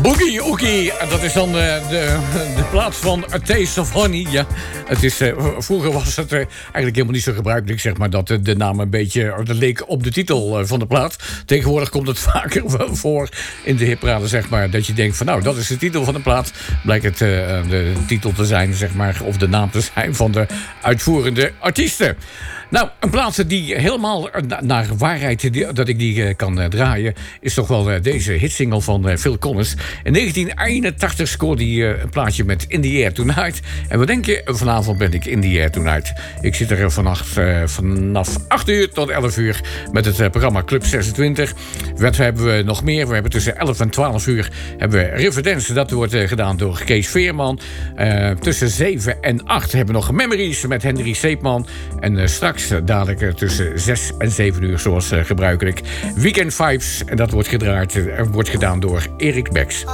Boogie Oogie, dat is dan de plaats van A Taste of Honey. Ja, het is, vroeger was het eigenlijk helemaal niet zo gebruikelijk, zeg maar, dat de naam een beetje leek op de titel van de plaat. Tegenwoordig komt het vaker voor in de hipraden, zeg maar, dat je denkt van nou, dat is de titel van de plaat. Blijkt het de titel te zijn, zeg maar, of de naam te zijn van de uitvoerende artiesten. Nou, een plaats die helemaal naar waarheid dat ik die kan draaien, is toch wel deze hitsingle van Phil Collins. In 1981 scoorde hij een plaatje met In The Air Tonight. En wat denk je? Vanavond ben ik In The Air Tonight. Ik zit er vanaf 8 uur tot 11 uur met het programma Club 26. Wat hebben we nog meer? We hebben tussen 11 en 12 uur hebben we Riverdance. Dat wordt gedaan door Kees Veerman. Tussen 7 en 8 hebben we nog Memories met Henry Seepman. En straks dadelijk tussen 6 en 7 uur, zoals gebruikelijk, Weekend Vibes. En dat wordt gedaan door Erik Becks.